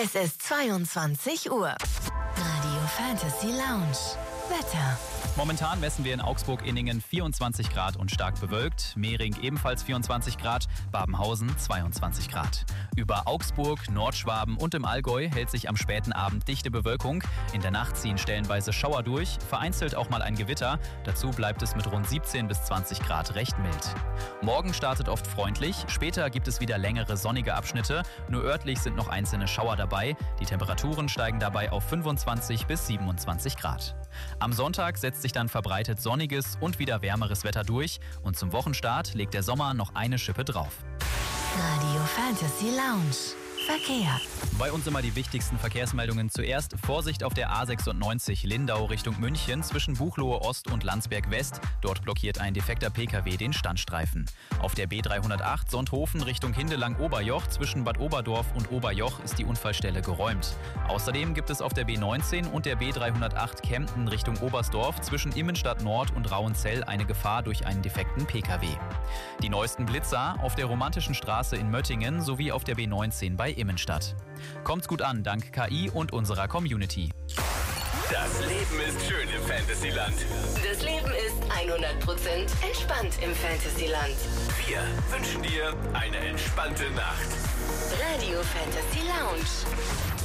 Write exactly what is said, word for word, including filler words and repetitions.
Es ist zweiundzwanzig Uhr. Radio Fantasy Lounge. Wetter. Momentan messen wir in Augsburg-Inningen vierundzwanzig Grad und stark bewölkt, Mehring ebenfalls vierundzwanzig Grad, Babenhausen zweiundzwanzig Grad. Über Augsburg, Nordschwaben und im Allgäu hält sich am späten Abend dichte Bewölkung. In der Nacht ziehen stellenweise Schauer durch, vereinzelt auch mal ein Gewitter. Dazu bleibt es mit rund siebzehn bis zwanzig Grad recht mild. Morgen startet oft freundlich, später gibt es wieder längere sonnige Abschnitte. Nur örtlich sind noch einzelne Schauer dabei. Die Temperaturen steigen dabei auf fünfundzwanzig bis siebenundzwanzig Grad. Am Sonntag setzt sich dann verbreitet sonniges und wieder wärmeres Wetter durch und zum Wochenstart legt der Sommer noch eine Schippe drauf. Radio Fantasy Lounge. Verkehr. Bei uns immer die wichtigsten Verkehrsmeldungen. Zuerst Vorsicht auf der A sechsundneunzig Lindau Richtung München zwischen Buchloe Ost und Landsberg West. Dort blockiert ein defekter P K W den Standstreifen. Auf der B dreihundertacht Sonthofen Richtung Hindelang-Oberjoch zwischen Bad Oberdorf und Oberjoch ist die Unfallstelle geräumt. Außerdem gibt es auf der B neunzehn und der B dreihundertacht Kempten Richtung Oberstdorf zwischen Immenstadt Nord und Rauenzell eine Gefahr durch einen defekten P K W. Die neuesten Blitzer auf der Romantischen Straße in Möttingen sowie auf der B neunzehn bei Immenstadt. Kommt's gut an, dank K I und unserer Community. Das Leben ist schön im Fantasyland. Das Leben ist hundert Prozent entspannt im Fantasyland. Wir wünschen dir eine entspannte Nacht. Radio Fantasy Lounge.